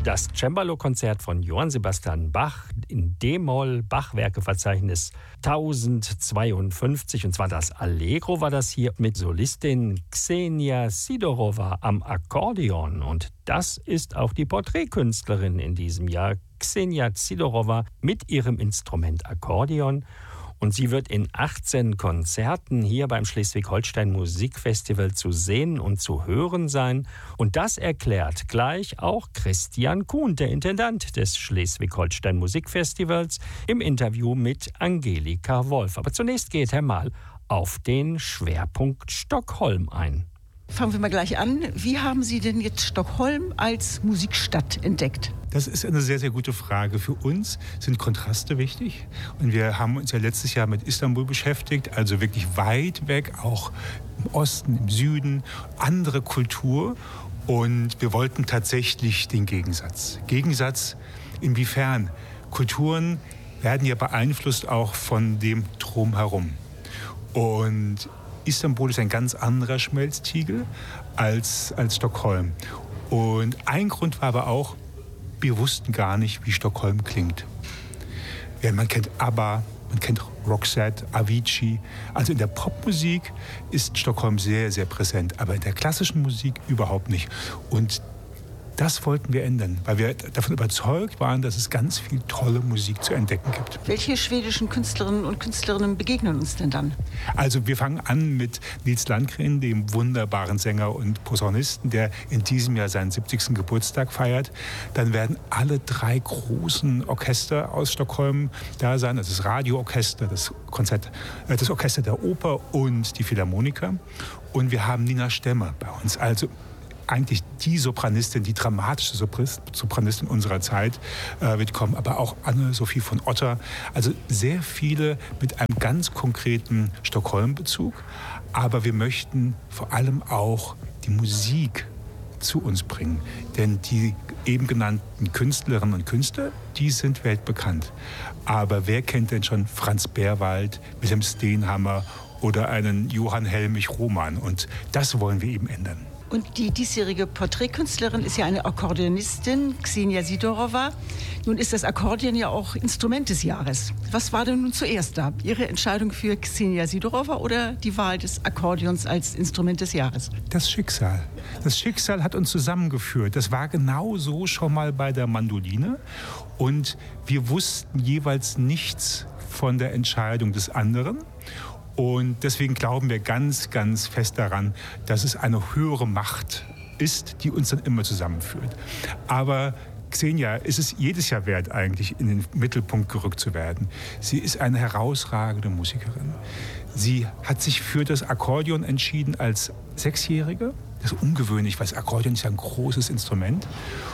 Das Cembalo-Konzert von Johann Sebastian Bach in D-Moll, Bachwerkeverzeichnis 1052, und zwar das Allegro war das hier mit Solistin Ksenia Sidorova am Akkordeon. Und das ist auch die Porträtkünstlerin in diesem Jahr, Ksenia Sidorova, mit ihrem Instrument Akkordeon. Und sie wird in 18 Konzerten hier beim Schleswig-Holstein Musikfestival zu sehen und zu hören sein. Und das erklärt gleich auch Christian Kuhn, der Intendant des Schleswig-Holstein Musikfestivals, im Interview mit Angelika Wolf. Aber zunächst geht er mal auf den Schwerpunkt Stockholm ein. Fangen wir mal gleich an. Wie haben Sie denn jetzt Stockholm als Musikstadt entdeckt? Das ist eine sehr, sehr gute Frage. Für uns sind Kontraste wichtig. Und wir haben uns ja letztes Jahr mit Istanbul beschäftigt, also wirklich weit weg, auch im Osten, im Süden, andere Kultur. Und wir wollten tatsächlich den Gegensatz. Gegensatz inwiefern? Kulturen werden ja beeinflusst auch von dem Drumherum. Und Istanbul ist ein ganz anderer Schmelztiegel als Stockholm. Und ein Grund war aber auch, wir wussten gar nicht, wie Stockholm klingt. Ja, man kennt ABBA, man kennt Roxette, Avicii. Also in der Popmusik ist Stockholm sehr, sehr präsent, aber in der klassischen Musik überhaupt nicht. Und das wollten wir ändern, weil wir davon überzeugt waren, dass es ganz viel tolle Musik zu entdecken gibt. Welche schwedischen Künstlerinnen und Künstlerinnen begegnen uns denn dann? Also wir fangen an mit Nils Landgren, dem wunderbaren Sänger und Posaunisten, der in diesem Jahr seinen 70. Geburtstag feiert. Dann werden alle 3 großen Orchester aus Stockholm da sein. Das ist das Radioorchester, das Orchester der Oper und die Philharmoniker. Und wir haben Nina Stemmer bei uns. Also eigentlich die Sopranistin, die dramatische Sopranistin unserer Zeit wird kommen, aber auch Anne-Sophie von Otter. Also sehr viele mit einem ganz konkreten Stockholm-Bezug. Aber wir möchten vor allem auch die Musik zu uns bringen. Denn die eben genannten Künstlerinnen und Künstler, die sind weltbekannt. Aber wer kennt denn schon Franz Berwald, Wilhelm Steenhammer oder einen Johann Helmich Roman? Und das wollen wir eben ändern. Und die diesjährige Porträtkünstlerin ist ja eine Akkordeonistin, Ksenia Sidorova. Nun ist das Akkordeon ja auch Instrument des Jahres. Was war denn nun zuerst da? Ihre Entscheidung für Ksenia Sidorova oder die Wahl des Akkordeons als Instrument des Jahres? Das Schicksal. Das Schicksal hat uns zusammengeführt. Das war genau so schon mal bei der Mandoline. Und wir wussten jeweils nichts von der Entscheidung des anderen. Und deswegen glauben wir ganz, ganz fest daran, dass es eine höhere Macht ist, die uns dann immer zusammenführt. Aber Ksenia ist es jedes Jahr wert, eigentlich in den Mittelpunkt gerückt zu werden. Sie ist eine herausragende Musikerin. Sie hat sich für das Akkordeon entschieden als 6-Jährige. Das ist ungewöhnlich, weil das Akkordeon ist ja ein großes Instrument.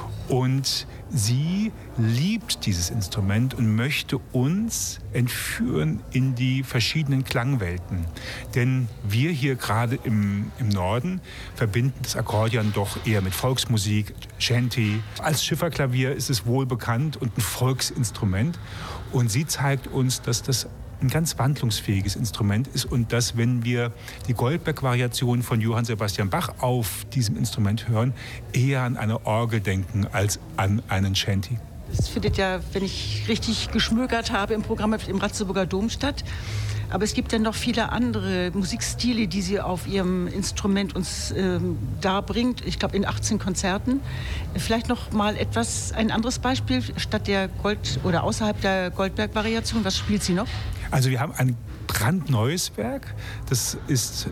Und sie liebt dieses Instrument und möchte uns entführen in die verschiedenen Klangwelten. Denn wir hier gerade im Norden verbinden das Akkordeon doch eher mit Volksmusik, Shanty. Als Schifferklavier ist es wohl bekannt und ein Volksinstrument. Und sie zeigt uns, dass das ein ganz wandlungsfähiges Instrument ist und dass, wenn wir die Goldberg-Variation von Johann Sebastian Bach auf diesem Instrument hören, eher an eine Orgel denken als an einen Shanty. Das findet ja, wenn ich richtig geschmökert habe, im Programm im Ratzeburger Dom statt. Aber es gibt ja noch viele andere Musikstile, die sie auf ihrem Instrument uns darbringt. Ich glaube, in 18 Konzerten. Vielleicht noch mal ein anderes Beispiel statt der oder außerhalb der Goldberg-Variation. Was spielt sie noch? Also wir haben ein brandneues Werk. Das ist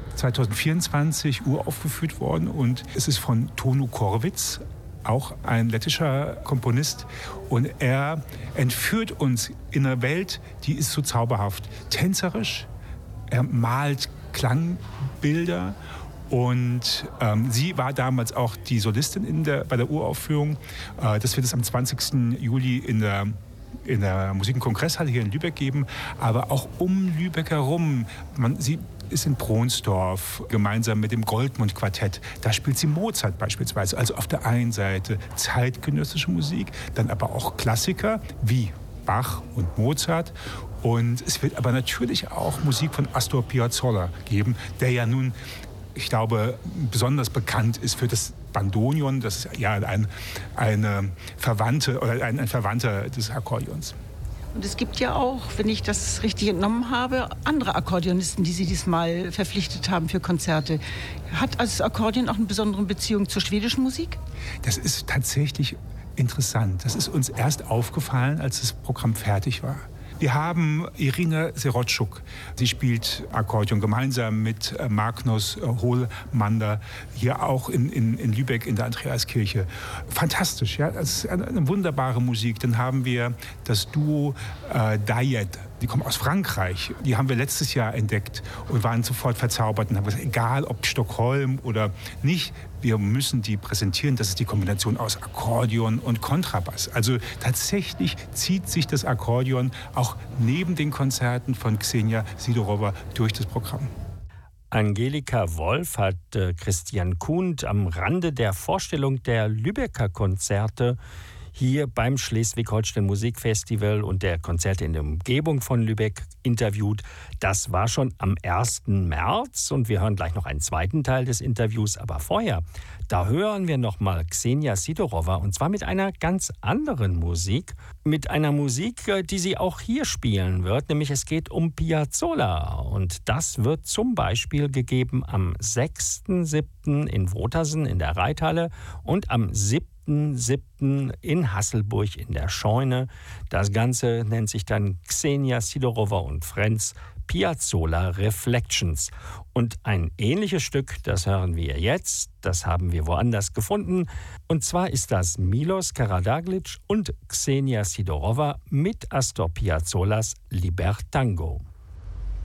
2024 uraufgeführt worden und es ist von Tonu Korwitz, auch ein lettischer Komponist. Und er entführt uns in eine Welt, die ist so zauberhaft. Tänzerisch, er malt Klangbilder. Und sie war damals auch die Solistin bei der Uraufführung. Das wird es am 20. Juli in der Musik- und Kongresshalle hier in Lübeck geben. Aber auch um Lübeck herum. Sie ist in Bronsdorf gemeinsam mit dem Goldmund-Quartett. Da spielt sie Mozart beispielsweise. Also auf der einen Seite zeitgenössische Musik, dann aber auch Klassiker wie Bach und Mozart. Und es wird aber natürlich auch Musik von Astor Piazzolla geben, der ja nun ich glaube, besonders bekannt ist für das Bandoneon. Das ist ja ein Verwandter des Akkordeons. Und es gibt ja auch, wenn ich das richtig entnommen habe, andere Akkordeonisten, die Sie diesmal verpflichtet haben für Konzerte. Hat also das Akkordeon auch eine besondere Beziehung zur schwedischen Musik? Das ist tatsächlich interessant. Das ist uns erst aufgefallen, als das Programm fertig war. Wir haben Irina Sirotschuk. Sie spielt Akkordeon gemeinsam mit Magnus Hohlmander hier auch in Lübeck in der Andreaskirche. Fantastisch, ja, das ist eine wunderbare Musik. Dann haben wir das Duo Dayet. Die kommen aus Frankreich. Die haben wir letztes Jahr entdeckt und waren sofort verzaubert und haben gesagt, egal ob Stockholm oder nicht, wir müssen die präsentieren. Das ist die Kombination aus Akkordeon und Kontrabass. Also tatsächlich zieht sich das Akkordeon auch neben den Konzerten von Ksenia Sidorova durch das Programm. Angelika Wolf hat Christian Kuhnt am Rande der Vorstellung der Lübecker Konzerte hier beim Schleswig-Holstein Musikfestival und der Konzerte in der Umgebung von Lübeck interviewt. Das war schon am 1. März und wir hören gleich noch einen zweiten Teil des Interviews. Aber vorher, da hören wir noch mal Ksenia Sidorova und zwar mit einer ganz anderen Musik. Mit einer Musik, die sie auch hier spielen wird, nämlich es geht um Piazzolla. Und das wird zum Beispiel gegeben am 6.7. in Wotersen in der Reithalle und am 7. in Hasselburg in der Scheune. Das Ganze nennt sich dann Ksenia Sidorova und Friends Piazzolla Reflections. Und ein ähnliches Stück, das hören wir jetzt, das haben wir woanders gefunden. Und zwar ist das Milos Karadaglic und Ksenia Sidorova mit Astor Piazzolas Libertango.